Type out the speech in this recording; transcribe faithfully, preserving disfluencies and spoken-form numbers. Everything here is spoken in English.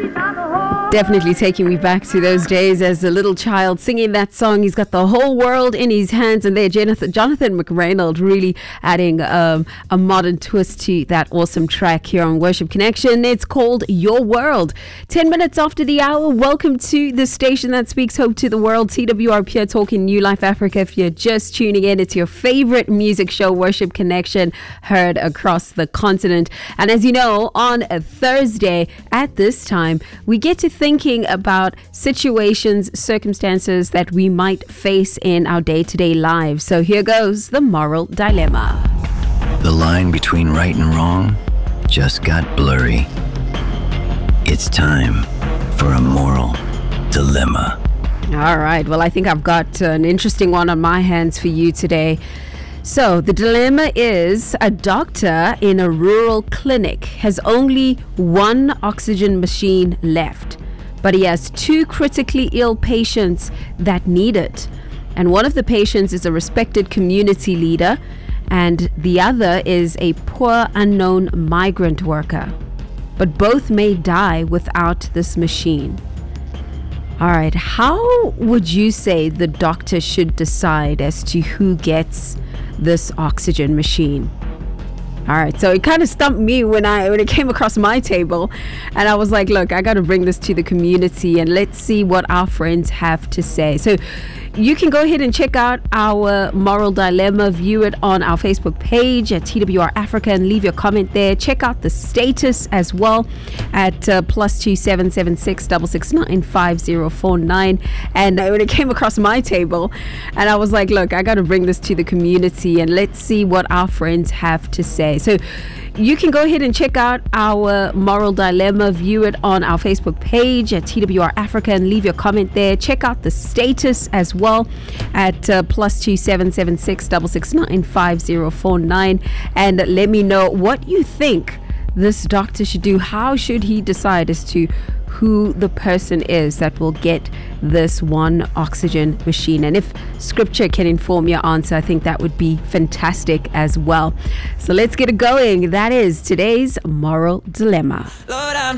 Definitely taking me back to those days as a little child singing that song. He's got the whole world in his hands, and there Jonathan, Jonathan McReynolds really adding um, a modern twist to that awesome track here on Worship Connection. It's called Your World. Ten minutes after the hour, welcome to the station that speaks hope to the world, T W R Pure Talking New Life Africa. If you're just tuning in, it's your favorite music show, Worship Connection, heard across the continent. And as you know, on a Thursday at this time, we get to thinking about situations, circumstances that we might face in our day-to-day lives. So here goes the moral dilemma. The line between right and wrong just got blurry. It's time for a moral dilemma. All right. Well, I think I've got an interesting one on my hands for you today. So the dilemma is a doctor in a rural clinic has only one oxygen machine left, but he has two critically ill patients that need it. And one of the patients is a respected community leader, and the other is a poor unknown migrant worker. But both may die without this machine. All right, how would you say the doctor should decide as to who gets this oxygen machine? All right, so it kind of stumped me when I when it came across my table, and I was like, look, I got to bring this to the community and let's see what our friends have to say. So you can go ahead and check out our moral dilemma, view it on our Facebook page at T W R Africa and leave your comment there. Check out the status as well at uh, plus two seven seven six double six nine five zero four nine. And uh, when it came across my table, and I was like, look, I got to bring this to the community and let's see what our friends have to say. So you can go ahead and check out our moral dilemma, view it on our Facebook page at T W R Africa and leave your comment there. Check out the status as well at uh, plus two seven seven six double six nine five zero four nine, and let me know what you think this doctor should do. How should he decide as to who the person is that will get this one oxygen machine? And if scripture can inform your answer, I think that would be fantastic as well. So let's get it going. That is today's moral dilemma. Lord, I'm